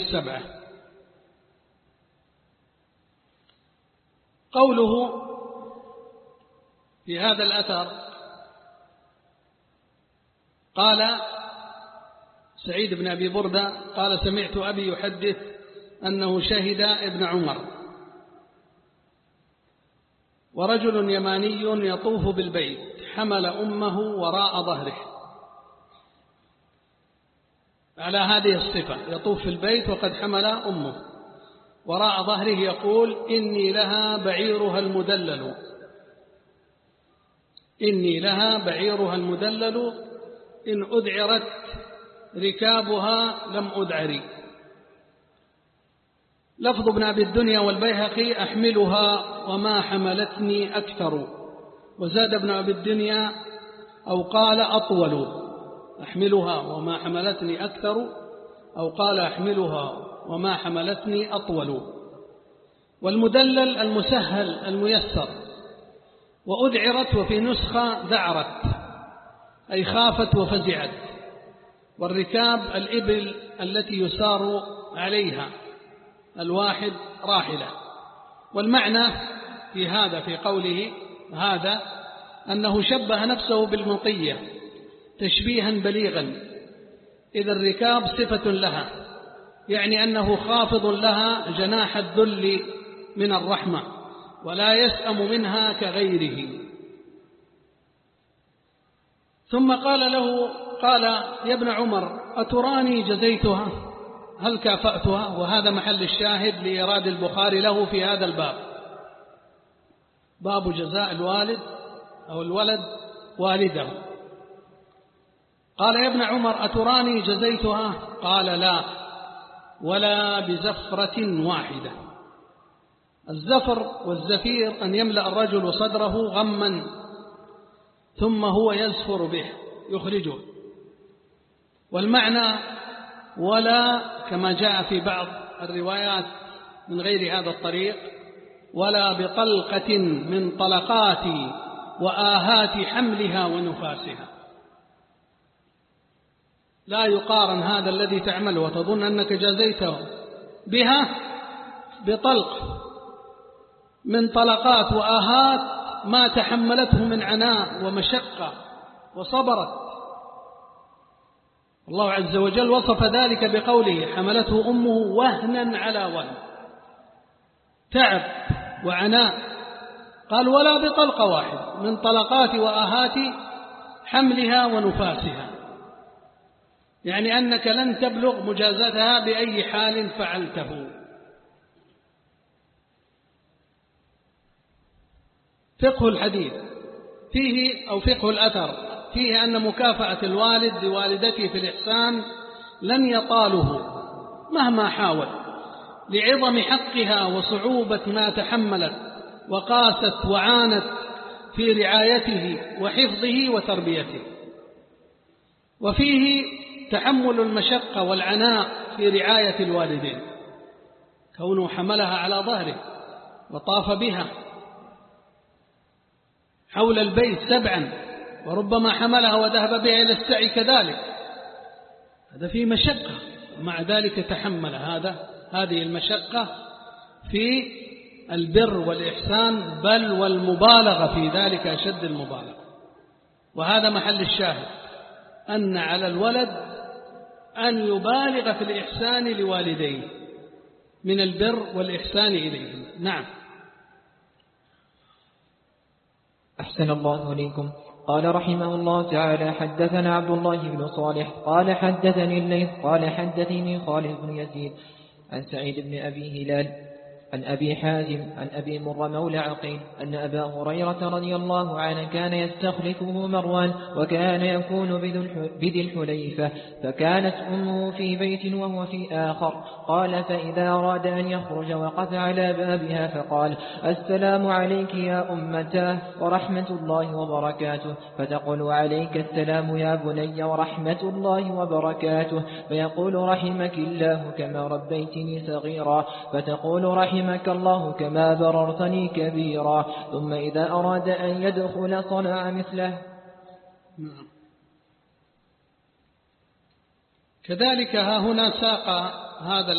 السبعة. قوله في هذا الأثر قال سعيد بن أبي بردة قال سمعت أبي يحدث أنه شهد ابن عمر ورجل يماني يطوف بالبيت حمل أمه وراء ظهره، على هذه الصفة يطوف في البيت وقد حمل أمه وراء ظهره، يقول إني لها بعيرها المدلل، إني لها بعيرها المدلل إن أذعرت ركابها لم أذعري. لفظ ابن أبي الدنيا والبيهقي أحملها وما حملتني أكثر، وزاد ابن أبي الدنيا أو قال أطول، أحملها وما حملتني أكثر، أو قال أحملها وما حملتني أطول. والمدلل المسهل الميسر. وأذعرت وفي نسخة ذعرت أي خافت وفزعت. والركاب الإبل التي يسار عليها، الواحد راحلة. والمعنى في هذا في قوله هذا أنه شبه نفسه بالمطية تشبيها بليغا، إذ الركاب صفة لها، يعني أنه خافض لها جناح الذل من الرحمة ولا يسأم منها كغيره. ثم قال له قال يا ابن عمر أتراني جزيتها، هل كافأتها؟ وهذا محل الشاهد لإيراد البخاري له في هذا الباب، باب جزاء الوالد أو الولد والده. قال يا ابن عمر أتراني جزيتها؟ قال لا، ولا بزفرة واحدة. الزفر والزفير أن يملأ الرجل صدره غما ثم هو يزفر به يخرجه. والمعنى ولا كما جاء في بعض الروايات من غير هذا الطريق ولا بطلقة من طلقات وآهات حملها ونفاسها. لا يقارن هذا الذي تعمله وتظن أنك جازيته بها بطلق من طلقات وآهات ما تحملته من عناء ومشقة وصبرت. الله عز وجل وصف ذلك بقوله حملته أمه وهنا على وهن، تعب وعناء. قال ولا بطلقة واحد من طلقات وآهات حملها ونفاسها، يعني أنك لن تبلغ مجازاتها بأي حال فعلته. فقه الحديث فيه أو فقه الأثر فيه أن مكافأة الوالد لوالدته في الإحسان لن يطاله مهما حاول، لعظم حقها وصعوبة ما تحملت وقاست وعانت في رعايته وحفظه وتربيته. وفيه تحمل المشقة والعناء في رعاية الوالدين، كونه حملها على ظهره وطاف بها حول البيت 7، وربما حملها وذهب بها إلى السعي كذلك، هذا فيه مشقة، ومع ذلك تحمل هذه المشقة في البر والإحسان، بل والمبالغة في ذلك أشد المبالغة. وهذا محل الشاهد أن على الولد أن يبالغ في الإحسان لوالديه من البر والإحسان إليهم. نعم. أحسن الله إليكم. قال رحمه الله تعالى حدثنا عبد الله بن صالح قال حدثني الليث قال حدثني خالد بن يزيد عن سعيد بن أبي هلال عن أبي حازم عن أبي مر مولى عقيل أن أبا هريرة رضي الله عنه كان يستخلفه مروان وكان يكون بذي الحليفة، فكانت أمه في بيت وهو في آخر. قال فإذا أراد أن يخرج وقف على بابها فقال السلام عليك يا أمتاه ورحمة الله وبركاته، فتقول عليك السلام يا بني ورحمة الله وبركاته، فيقول رحمك الله كما ربيتني صغيرا، فتقول رحمك الله كما بررتني كبيرا. ثم إذا أراد أن يدخل صنع مثله. كذلك ها هنا ساق هذا